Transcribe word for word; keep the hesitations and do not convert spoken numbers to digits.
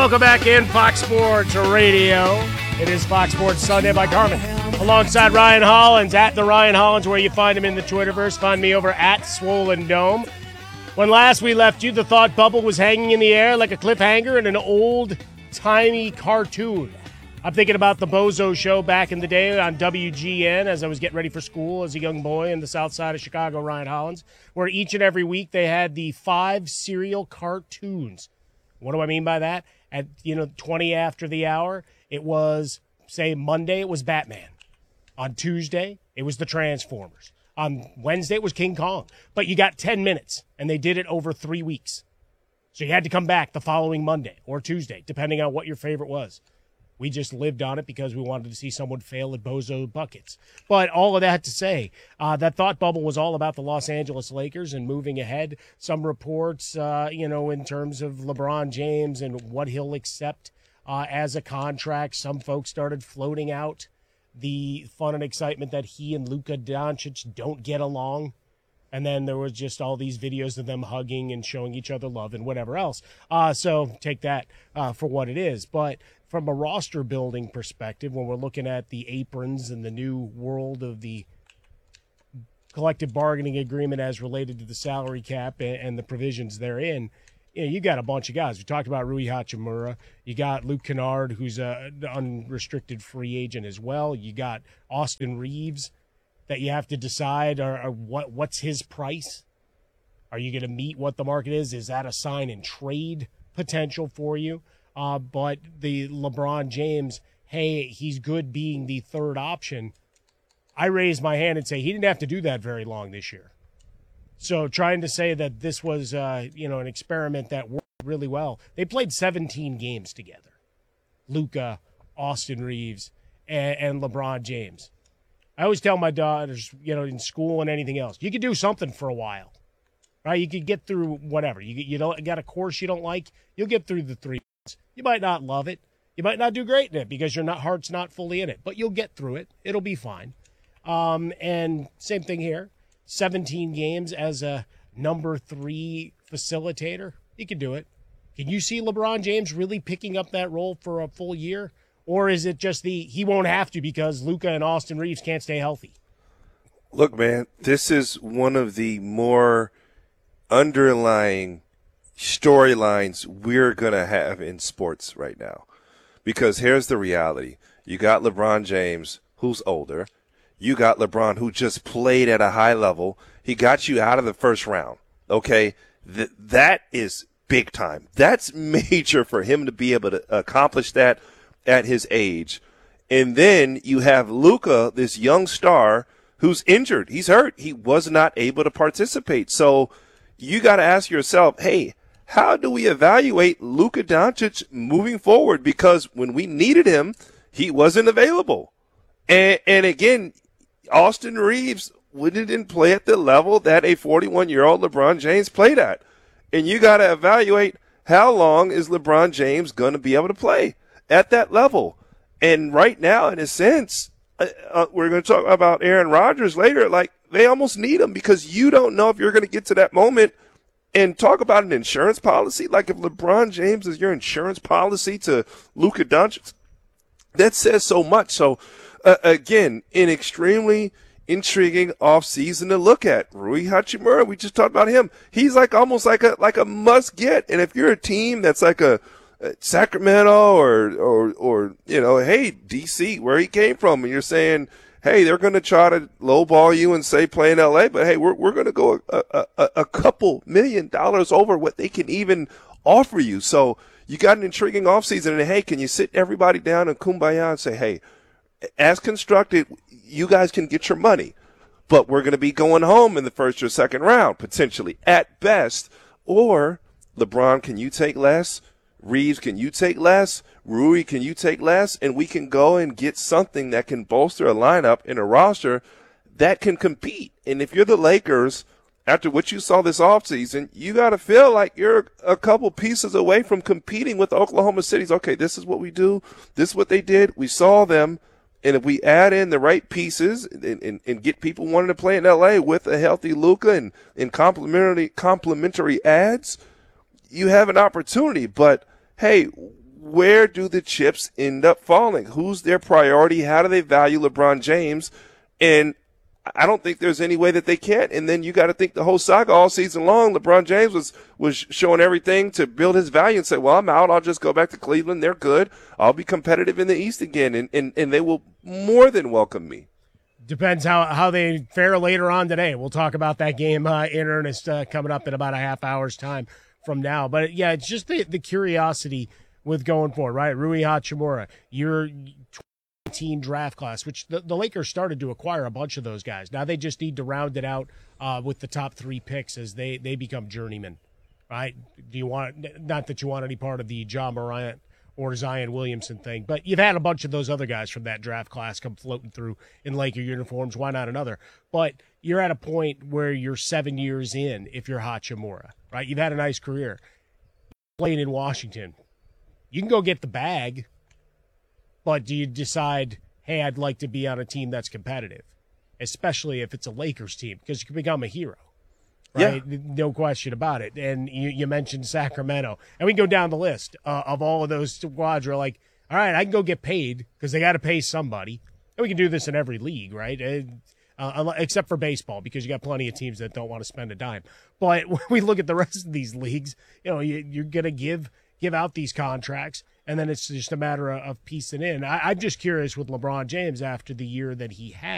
Welcome back in Fox Sports Radio. It is Fox Sports Sunday by Carmen. Alongside Ryan Hollins at the Ryan Hollins, where you find him in the Twitterverse. Find me over at Swollen Dome. When last we left you, the thought bubble was hanging in the air like a cliffhanger in an old-timey cartoon. I'm thinking about the Bozo Show back in the day on W G N as I was getting ready for school as a young boy in the south side of Chicago, Ryan Hollins, where each and every week they had the five serial cartoons. What do I mean by that? At, you know, twenty after the hour, it was, say, Monday, it was Batman. On Tuesday, it was the Transformers. On Wednesday, it was King Kong. But you got ten minutes, and they did it over three weeks. So you had to come back the following Monday or Tuesday, depending on what your favorite was. We just lived on it because we wanted to see someone fail at Bozo buckets. But all of that to say, uh, that thought bubble was all about the Los Angeles Lakers and moving ahead. Some reports, uh, you know, in terms of LeBron James and what he'll accept uh, as a contract. Some folks started floating out the fun and excitement that he and Luka Doncic don't get along. And then there was just all these videos of them hugging and showing each other love and whatever else. Uh, so take that uh, for what it is. But from a roster building perspective, when we're looking at the aprons and the new world of the collective bargaining agreement as related to the salary cap and, and the provisions therein, you know, you got a bunch of guys. We talked about Rui Hachimura. You got Luke Kennard, who's an unrestricted free agent as well. You got Austin Reeves that you have to decide or, or what what's his price. Are you going to meet what the market is? Is that a sign and trade potential for you? Uh, but the LeBron James, hey, he's good being the third option. I raise my hand and say he didn't have to do that very long this year. So trying to say that this was, uh, you know, an experiment that worked really well. They played seventeen games together. Luka, Austin Reeves, and, and LeBron James. I always tell my daughters, you know, in school and anything else, you could do something for a while, right? You could get through whatever. You you don't got a course you don't like, you'll get through the three months. You might not love it. You might not do great in it because your not, heart's not fully in it, but you'll get through it. It'll be fine. Um, and same thing here. seventeen games as a number three facilitator. You can do it. Can you see LeBron James really picking up that role for a full year? Or is it just the he won't have to because Luka and Austin Reeves can't stay healthy? Look, man, this is one of the more underlying storylines we're going to have in sports right now. Because here's the reality. You got LeBron James, who's older. You got LeBron, who just played at a high level. He got you out of the first round, okay? Th- that is big time. That's major for him to be able to accomplish that at his age. And then you have Luka, this young star, who's injured. He's hurt. He was not able to participate. So you got to ask yourself, hey, how do we evaluate Luka Doncic moving forward? Because when we needed him, he wasn't available. And, and again, Austin Reeves didn't play at the level that a forty-one-year-old LeBron James played at. And you got to evaluate how long is LeBron James going to be able to play at that level. And right now, in a sense, uh, uh, we're going to talk about Aaron Rodgers later. Like, they almost need him because you don't know if you're going to get to that moment. And talk about an insurance policy. Like, if LeBron James is your insurance policy to Luka Doncic, that says so much. So, uh, again, an extremely intriguing offseason to look at. Rui Hachimura, we just talked about him. He's like almost like a like a must get. And if you're a team that's like a Sacramento or, or, or, you know, hey, D C, where he came from, and you're saying, hey, they're going to try to lowball you and say play in L A, but hey, we're, we're going to go a, a, a, a couple million dollars over what they can even offer you. So you got an intriguing offseason, and hey, can you sit everybody down and kumbaya and say, hey, as constructed, you guys can get your money, but we're going to be going home in the first or second round, potentially, at best. Or, LeBron, can you take less? Reeves, can you take less? Rui, can you take less? And we can go and get something that can bolster a lineup in a roster that can compete. And if you're the Lakers, after what you saw this offseason, you got to feel like you're a couple pieces away from competing with Oklahoma City's. Okay, this is what we do. This is what they did. We saw them. And if we add in the right pieces and, and, and get people wanting to play in L A with a healthy Luka and, and complementary, complementary ads, you have an opportunity. But, hey, where do the chips end up falling? Who's their priority? How do they value LeBron James? And I don't think there's any way that they can't. And then you got to think the whole saga all season long, LeBron James was, was showing everything to build his value and say, well, I'm out. I'll just go back to Cleveland. They're good. I'll be competitive in the East again. And, and, and they will more than welcome me. Depends how, how they fare later on today. We'll talk about that game uh, in earnest uh, coming up in about a half hour's time from now. But, yeah, it's just the, the curiosity with going forward, right? Rui Hachimura, your twenty-nineteen draft class, which the, the Lakers started to acquire a bunch of those guys. Now they just need to round it out uh, with the top three picks as they, they become journeymen, right? Do you want – not that you want any part of the Ja Morant or Zion Williamson thing, but you've had a bunch of those other guys from that draft class come floating through in Laker uniforms. Why not another? But you're at a point where you're seven years in if you're Hachimura, right? You've had a nice career. Playing in Washington. You can go get the bag, but do you decide, hey, I'd like to be on a team that's competitive, especially if it's a Lakers team, because you can become a hero. Right? Yeah. No question about it. And you, you mentioned Sacramento. And we can go down the list uh, of all of those squads where like, all right, I can go get paid because they got to pay somebody. And we can do this in every league, right? And, uh, except for baseball, because you got plenty of teams that don't want to spend a dime. But when we look at the rest of these leagues, you know, you, you're going to give give out these contracts, and then it's just a matter of, of piecing in. I, I'm just curious with LeBron James after the year that he had.